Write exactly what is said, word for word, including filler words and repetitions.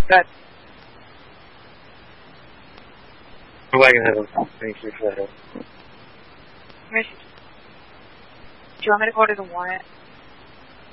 That. I'm like that. Thank you for that. Do you want me to go to the warrant?